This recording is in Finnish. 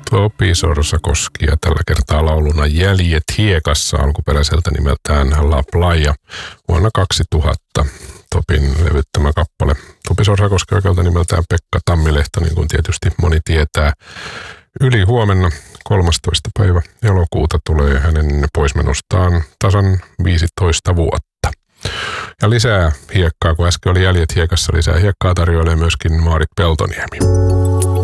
Topi Sorsakoski ja tällä kertaa lauluna Jäljet hiekassa alkuperäiseltä nimeltään La Playa vuonna 2000. Topin levyttämä kappale. Topi Sorsakoski oikealta nimeltään Pekka Tammilehto, niin kuin tietysti moni tietää. Yli huomenna 13. päivä elokuuta tulee hänen poismenostaan tasan 15 vuotta. Ja lisää hiekkaa, kun äsken oli Jäljet hiekassa, lisää hiekkaa tarjoilee myöskin Maarit Peltoniemi.